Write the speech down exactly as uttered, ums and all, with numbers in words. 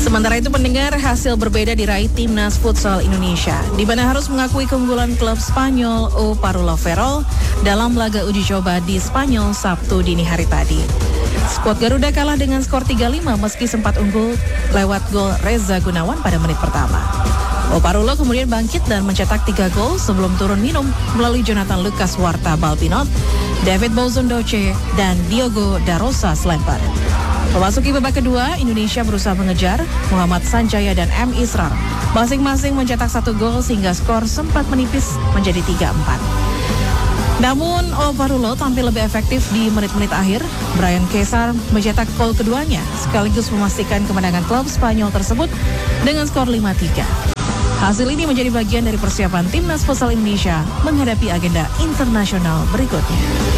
Sementara itu pendengar, hasil berbeda diraih Timnas Futsal Indonesia, di mana harus mengakui keunggulan klub Spanyol O Parulo Ferrol dalam laga uji coba di Spanyol Sabtu dini hari tadi. Skuad Garuda kalah dengan skor tiga lima meski sempat unggul lewat gol Reza Gunawan pada menit pertama. O Parulo kemudian bangkit dan mencetak tiga gol sebelum turun minum melalui Jonathan Lucas Warta Balbinot, David Bozondoce, dan Diogo Darosa Slemper. Memasuki babak kedua, Indonesia berusaha mengejar. Muhammad Sanjaya dan M. Israr masing-masing mencetak satu gol sehingga skor sempat menipis menjadi tiga empat. Namun, O Parulo tampil lebih efektif di menit-menit akhir. Brian Kesar mencetak gol keduanya sekaligus memastikan kemenangan klub Spanyol tersebut dengan skor lima tiga. Hasil ini menjadi bagian dari persiapan Timnas Futsal Indonesia menghadapi agenda internasional berikutnya.